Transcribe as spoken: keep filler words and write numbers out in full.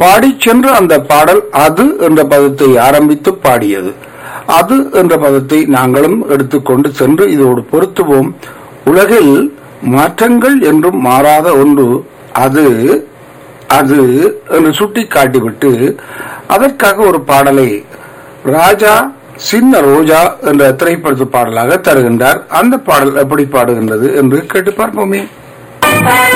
பாடிச் சென்ற அந்த பாடல் அது என்ற பதத்தை ஆரம்பித்து பாடியது. அது என்ற பதத்தை நாங்களும் எடுத்துக்கொண்டு சென்று இதோடு பொருத்துவோம். உலகில் மாற்றங்கள் என்றும் மாறாத ஒன்று அது அது என்று சுட்டி காட்டிவிட்டு அதற்காக ஒரு பாடலை ராஜா சின்ன ரோஜா என்ற திரைப்படத்து பாடலாக தருகின்றார். அந்த பாடல் எப்படி பாடுகின்றது என்று கேட்டு பார்ப்போமே.